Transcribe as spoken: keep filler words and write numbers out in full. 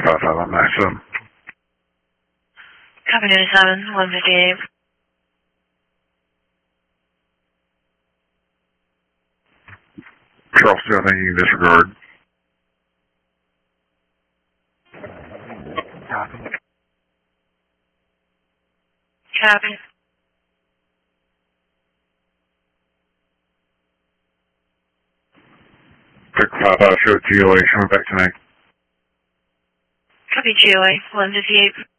five five on Maxim. Copy ninety-seven, one fifty-eight. Charleston, I think you can disregard. Copy. Copy. Pick five five, show G O A, coming back tonight. Copy G O A, one fifty-eight.